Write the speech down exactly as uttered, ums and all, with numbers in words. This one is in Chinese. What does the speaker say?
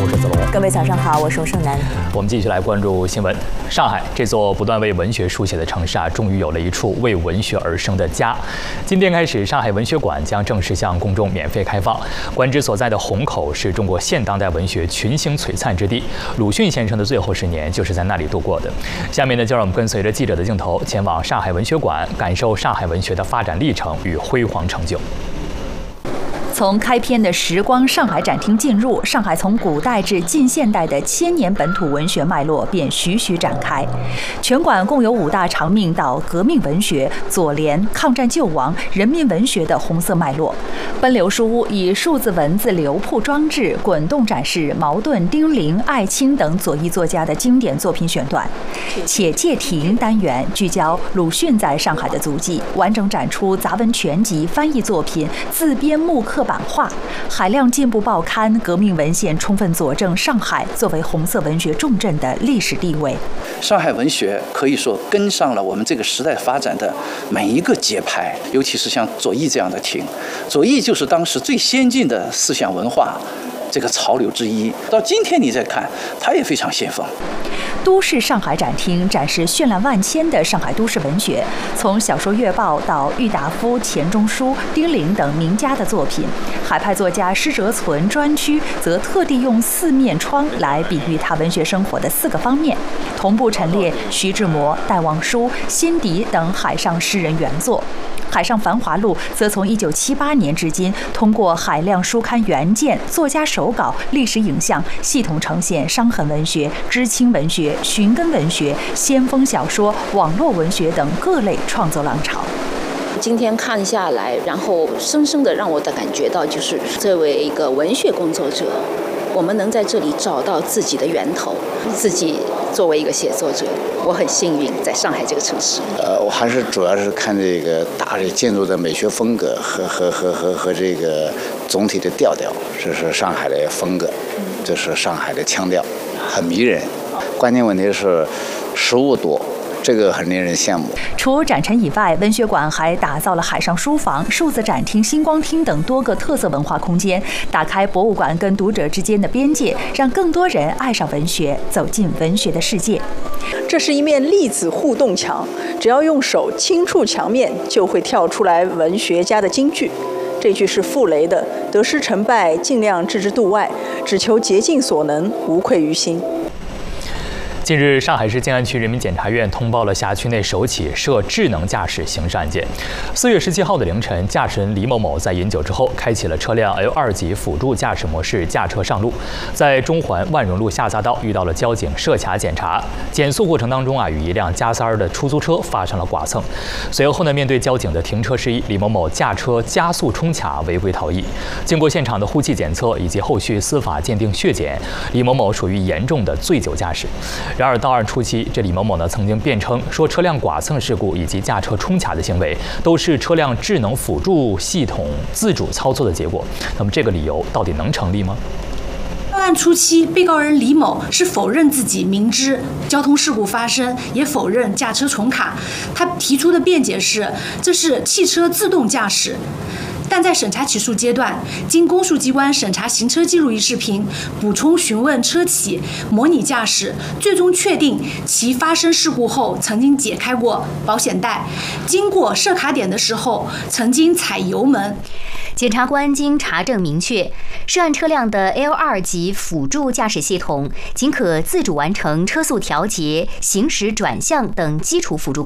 我是子龙。 各位早上好，我是盛楠。 我们继续来关注新闻。上海这座不断为文学书写的城市啊，终于有了一处为文学而生的家。今天开始，上海文学馆将正式向公众免费开放。馆之所在的虹口是中国现当代文学群星璀璨之地，鲁迅先生的最后十年就是在那里度过的。下面呢，就让我们跟随着记者的镜头，前往上海文学馆，感受上海文学的发展历程与辉煌成就。 从开篇的时光上海展厅进入，上海从古代至近现代的千年本土文学脉络便徐徐展开。全馆共有五大长命到革命文学、左联、抗战救亡、人民文学的红色脉络。奔流书屋以数字文字流铺装置，滚动展示茅盾、丁玲、艾青等左翼作家的经典作品选段。且介亭单元聚焦鲁迅在上海的足迹，完整展出杂文全集、翻译作品、自编木刻版画。海量进步报刊、革命文献充分佐证上海作为红色文学重镇的历史地位。 上海文学可以说跟上了我们这个时代发展的每一个节拍，尤其是像左翼这样的亭，左翼就是当时最先进的思想文化这个潮流之一。到今天你再看，它也非常先锋。 都市上海展厅展示绚烂万千的上海都市文学，从小说月报到郁达夫、钱钟书、丁玲等名家的作品。海派作家施哲存专区则特地用四面窗来比喻他文学生活的四个方面，同步陈列徐志摩、戴望舒、辛迪等海上诗人原作。海上繁华录则从一九七八年至今，通过海量书刊原件、作家手稿、历史影像，系统呈现伤痕文学、知青文学、寻根文学、先锋小说、网络文学等各类创作浪潮。 今天看下来，然后深深的让我的感觉到，就是作为一个文学工作者，我们能在这里找到自己的源头，自己作为一个写作者，我很幸运在上海这个城市。 呃，我还是主要是看这个大的建筑的美学风格和和和和和这个总体的调调，这是上海的风格，这是上海的腔调，很迷人。关键问题是食物多。这个很令人羡慕。 除展陈以外，文学馆还打造了海上书房、数字展厅、星光厅等多个特色文化空间，打开博物馆跟读者之间的边界，让更多人爱上文学，走进文学的世界。 这是一面粒子互动墙，只要用手轻触墙面，就会跳出来文学家的金句。这句是傅雷的：“得失成败，尽量置之度外，只求竭尽所能，无愧于心。” 近日，上海市静安区人民检察院通报了辖区内首起涉智能驾驶刑事案件。四月十七号的凌晨，驾驶人李某某在饮酒之后，开启了车辆 L 二 级辅助驾驶模式，驾车上路，在中环万荣路下匝道遇到了交警设卡检查。减速过程当中啊，与一辆加塞儿的出租车发生了剐蹭。随后呢，面对交警的停车示意，李某某驾车加速冲卡，违规逃逸。经过现场的呼气检测以及后续司法鉴定血检，李某某属于严重的醉酒驾驶。然而到案初期，这李某某呢曾经辩称说，车辆剐蹭事故以及驾车冲卡的行为都是车辆智能辅助系统自主操作的结果。那么这个理由到底能成立吗？ 到案初期，被告人李某是否认自己明知交通事故发生，也否认驾车重卡。他提出的辩解是，这是汽车自动驾驶。但在审查起诉阶段，经公诉机关审查行车记录仪视频，补充询问车企，模拟驾驶，最终确定其发生事故后曾经解开过保险带，经过设卡点的时候曾经踩油门。 检察官经查证明确，涉案车辆的 L 二 级辅助驾驶系统仅可自主完成车速调节、行驶转向等基础辅助